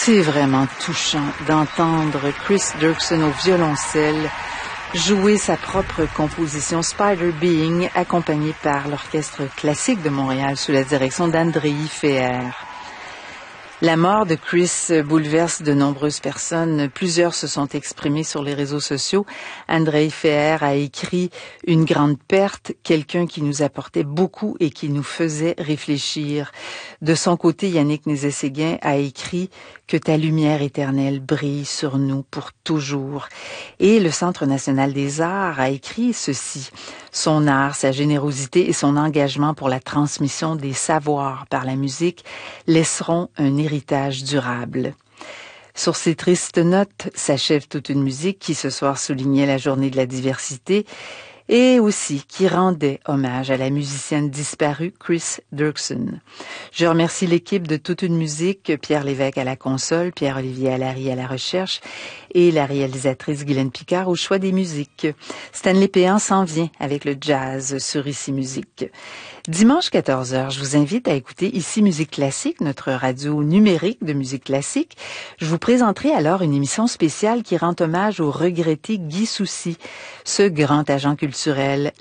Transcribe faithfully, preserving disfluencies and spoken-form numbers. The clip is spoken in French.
C'est vraiment touchant d'entendre Chris Dirksen au violoncelle jouer sa propre composition Spider Being, accompagnée par l'Orchestre classique de Montréal sous la direction d'Andrei Feher. La mort de Chris bouleverse de nombreuses personnes. Plusieurs se sont exprimés sur les réseaux sociaux. Andrei Feher a écrit « Une grande perte, quelqu'un qui nous apportait beaucoup et qui nous faisait réfléchir ». De son côté, Yannick Nézet-Séguin a écrit « Que ta lumière éternelle brille sur nous pour toujours ». Et le Centre national des arts a écrit ceci « Son art, sa générosité et son engagement pour la transmission des savoirs par la musique laisseront un héritage durable ». Sur ces tristes notes s'achève toute une musique qui ce soir soulignait la journée de la diversité et aussi qui rendait hommage à la musicienne disparue Chris Dirksen. Je remercie l'équipe de Toute une musique, Pierre Lévesque à la console, Pierre-Olivier Allary à la recherche et la réalisatrice Guylaine Picard au choix des musiques. Stanley Péan s'en vient avec le jazz sur Ici Musique. Dimanche quatorze heures, je vous invite à écouter Ici Musique Classique, notre radio numérique de musique classique. Je vous présenterai alors une émission spéciale qui rend hommage au regretté Guy Soucy, ce grand agent culturel